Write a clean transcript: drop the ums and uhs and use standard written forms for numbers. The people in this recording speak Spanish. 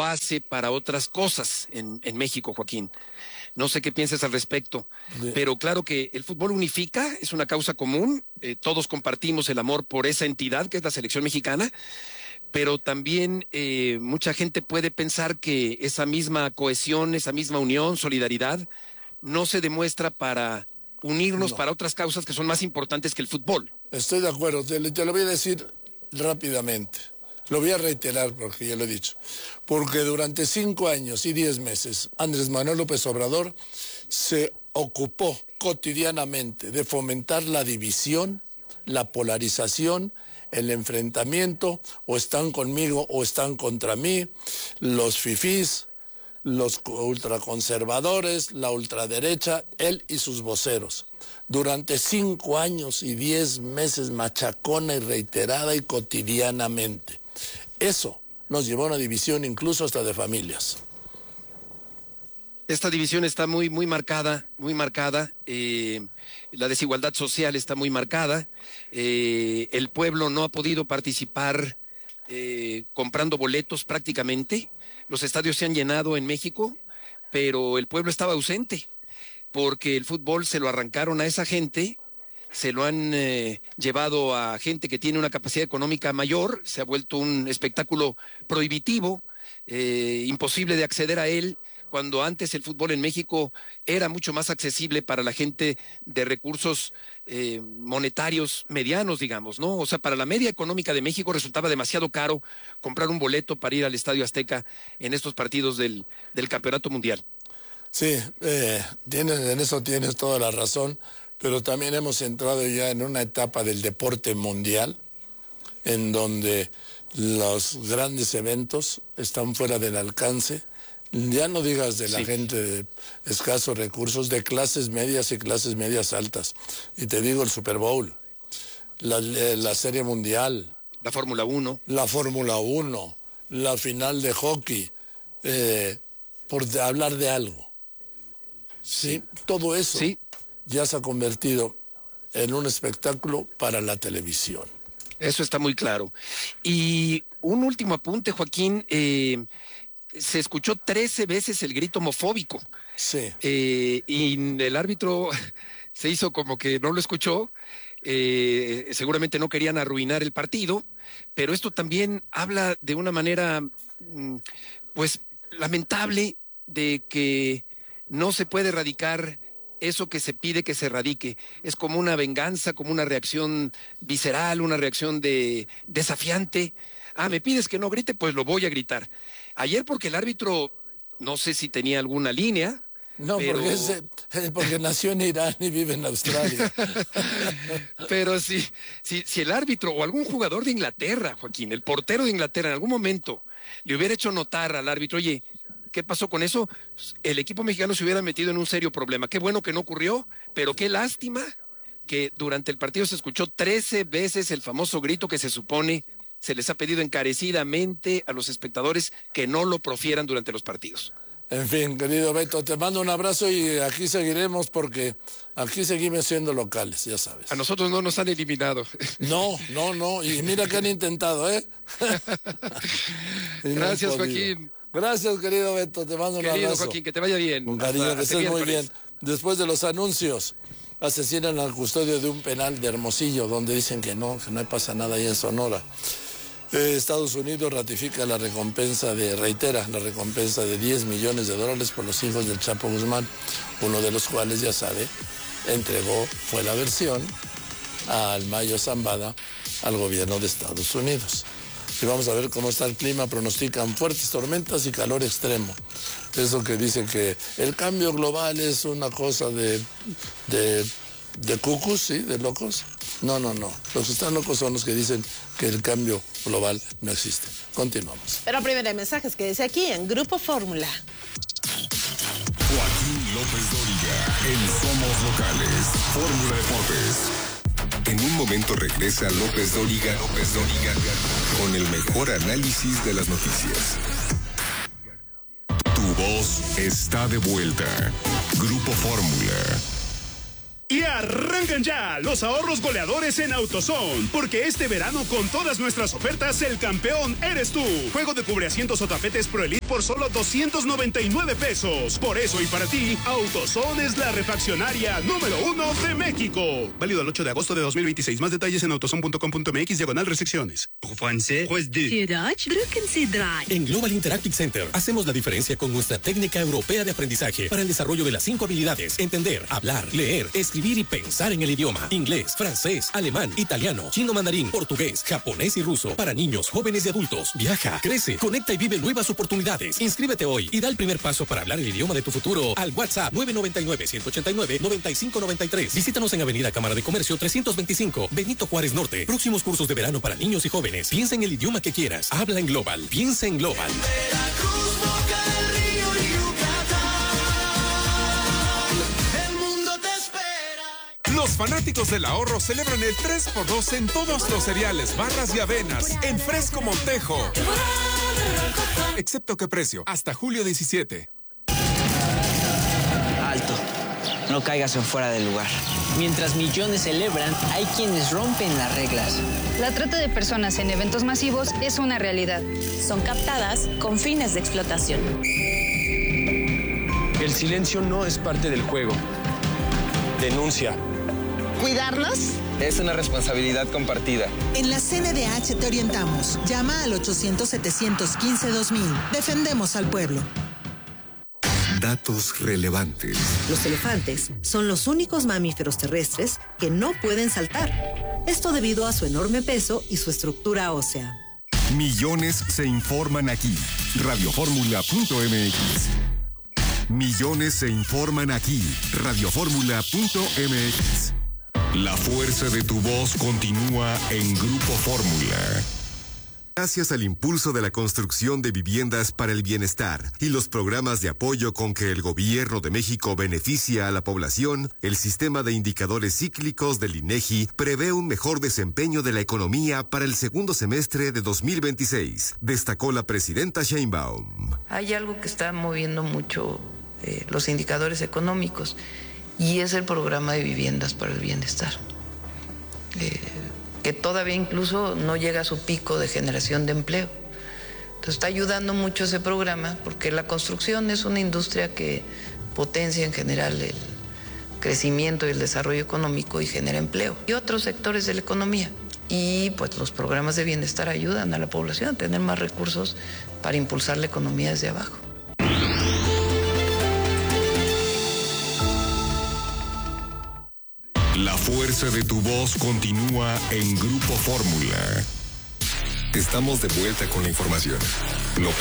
lo hace para otras cosas en México, Joaquín. No sé qué piensas al respecto, pero claro que el fútbol unifica, es una causa común, todos compartimos el amor por esa entidad que es la selección mexicana, pero también mucha gente puede pensar que esa misma cohesión, esa misma unión, solidaridad, no se demuestra para unirnos para otras causas que son más importantes que el fútbol. Estoy de acuerdo, te lo voy a decir rápidamente. Lo voy a reiterar porque ya lo he dicho. Porque durante 5 años y 10 meses, Andrés Manuel López Obrador se ocupó cotidianamente de fomentar la división, la polarización, el enfrentamiento, o están conmigo o están contra mí, los fifís, los ultraconservadores, la ultraderecha, él y sus voceros. Durante 5 años y 10 meses machacona y reiterada y cotidianamente. Eso nos llevó a una división incluso hasta de familias. Esta división está muy marcada, muy marcada. La desigualdad social está muy marcada. El pueblo no ha podido participar comprando boletos prácticamente. Los estadios se han llenado en México, pero el pueblo estaba ausente porque el fútbol se lo arrancaron a esa gente, se lo han llevado a gente que tiene una capacidad económica mayor, se ha vuelto un espectáculo prohibitivo, imposible de acceder a él, cuando antes el fútbol en México era mucho más accesible para la gente de recursos monetarios medianos, digamos, ¿no? O sea, para la media económica de México resultaba demasiado caro comprar un boleto para ir al Estadio Azteca en estos partidos del Campeonato Mundial. Sí, en eso tienes toda la razón, pero también hemos entrado ya en una etapa del deporte mundial, en donde los grandes eventos están fuera del alcance. Ya no digas de la gente de escasos recursos, de clases medias y clases medias altas. Y te digo el Super Bowl, la Serie Mundial. La Fórmula 1. La Fórmula 1, la final de hockey, por hablar de algo. Sí, todo eso ya se ha convertido en un espectáculo para la televisión. Eso está muy claro. Y un último apunte, Joaquín, se escuchó 13 veces el grito homofóbico. Sí. Y el árbitro se hizo como que no lo escuchó. Seguramente no querían arruinar el partido, pero esto también habla de una manera, pues, lamentable de que no se puede erradicar eso que se pide que se erradique. Es como una venganza, como una reacción visceral, una reacción desafiante. Me pides que no grite, pues lo voy a gritar. Ayer porque el árbitro, no sé si tenía alguna línea. No, pero... porque nació en Irán y vive en Australia. Pero si el árbitro o algún jugador de Inglaterra, Joaquín, el portero de Inglaterra, en algún momento le hubiera hecho notar al árbitro, oye, ¿qué pasó con eso? El equipo mexicano se hubiera metido en un serio problema. Qué bueno que no ocurrió, pero qué lástima que durante el partido se escuchó 13 veces el famoso grito que se supone se les ha pedido encarecidamente a los espectadores que no lo profieran durante los partidos. En fin, querido Beto, te mando un abrazo y aquí seguiremos porque aquí seguimos siendo locales, ya sabes. A nosotros no nos han eliminado. No, y mira que han intentado, ¿eh? Gracias, Joaquín. Gracias, querido Beto, te mando un abrazo. Querido Joaquín, que te vaya bien. Con cariño, que estés muy bien. Después de los anuncios, asesinan al custodio de un penal de Hermosillo, donde dicen que no pasa nada ahí en Sonora. Estados Unidos ratifica la recompensa reitera la recompensa de $10 millones por los hijos del Chapo Guzmán, uno de los cuales, ya sabe, fue la versión al Mayo Zambada al gobierno de Estados Unidos. Y vamos a ver cómo está el clima. Pronostican fuertes tormentas y calor extremo. Eso que dicen que el cambio global es una cosa de cucus, ¿sí? De locos. No. Los que están locos son los que dicen que el cambio global no existe. Continuamos. Pero primero hay mensajes que dice aquí en Grupo Fórmula. Joaquín López Dóriga en Somos Locales, Fórmula Deportes. En un momento regresa López Dóriga con el mejor análisis de las noticias. Tu voz está de vuelta. Grupo Fórmula. Y arrancan ya los ahorros goleadores en AutoZone, porque este verano con todas nuestras ofertas el campeón eres tú. Juego de cubreasientos o tapetes Pro Elite por solo 299 pesos. Por eso y para ti, AutoZone es la refaccionaria número 1 de México. Válido el 8 de agosto de 2026. Más detalles en autozone.com.mx/restricciones. En Global Interactive Center hacemos la diferencia con nuestra técnica europea de aprendizaje para el desarrollo de las 5 habilidades: entender, hablar, leer, escribir y pensar en el idioma. Inglés, francés, alemán, italiano, chino mandarín, portugués, japonés y ruso. Para niños, jóvenes y adultos. Viaja, crece, conecta y vive nuevas oportunidades. Inscríbete hoy y da el primer paso para hablar el idioma de tu futuro al WhatsApp 999-189-9593. Visítanos en Avenida Cámara de Comercio 325, Benito Juárez Norte. Próximos cursos de verano para niños y jóvenes. Piensa en el idioma que quieras. Habla en Global. Piensa en Global. Los fanáticos del ahorro celebran el 3x2 en todos los cereales, barras y avenas, en Fresco Montejo. Excepto qué precio, hasta julio 17. Alto, no caigas en fuera del lugar. Mientras millones celebran, hay quienes rompen las reglas. La trata de personas en eventos masivos es una realidad. Son captadas con fines de explotación. El silencio no es parte del juego. Denuncia. ¿Cuidarnos? Es una responsabilidad compartida. En la CNDH te orientamos. Llama al 800-715-2000. Defendemos al pueblo. Datos relevantes. Los elefantes son los únicos mamíferos terrestres que no pueden saltar. Esto debido a su enorme peso y su estructura ósea. Millones se informan aquí. Radioformula.mx. Millones se informan aquí. Radioformula.mx. La fuerza de tu voz continúa en Grupo Fórmula. Gracias al impulso de la construcción de viviendas para el bienestar y los programas de apoyo con que el Gobierno de México beneficia a la población, el sistema de indicadores cíclicos del INEGI prevé un mejor desempeño de la economía para el segundo semestre de 2026, destacó la presidenta Sheinbaum. Hay algo que está moviendo mucho los indicadores económicos y es el programa de viviendas para el bienestar. Que todavía incluso no llega a su pico de generación de empleo. Entonces está ayudando mucho ese programa porque la construcción es una industria que potencia en general el crecimiento y el desarrollo económico y genera empleo. Y otros sectores de la economía. Y pues los programas de bienestar ayudan a la población a tener más recursos para impulsar la economía desde abajo. La fuerza de tu voz continúa en Grupo Fórmula. Estamos de vuelta con la información. López